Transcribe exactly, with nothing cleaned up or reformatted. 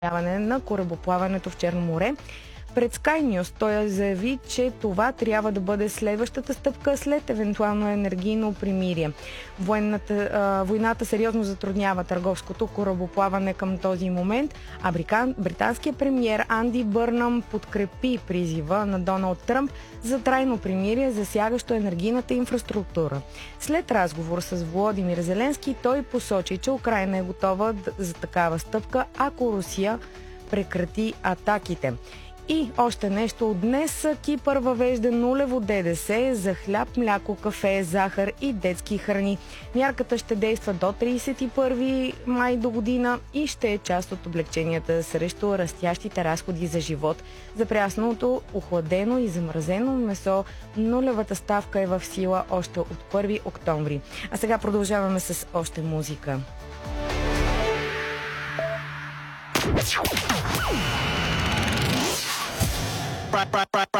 на корабоплаването в Черно море. Пред Sky News той заяви, че това трябва да бъде следващата стъпка след евентуално енергийно примирие. Военната, а, войната сериозно затруднява търговското корабоплаване към този момент, а брикан, британският премиер Анди Бърнам подкрепи призива на Доналд Тръмп за трайно примирие, засягащо енергийната инфраструктура. След разговор с Володимир Зеленски, той посочи, че Украйна е готова за такава стъпка, ако Русия прекрати атаките. И още нещо от днес. Кипър въвежда нулево ДДС за хляб, мляко, кафе, захар и детски храни. Мярката ще действа до тридесет и първи май до година и ще е част от облегченията срещу растящите разходи за живот. За прясното, охладено и замразено месо нулевата ставка е в сила още от първи октомври. А сега продължаваме с още музика.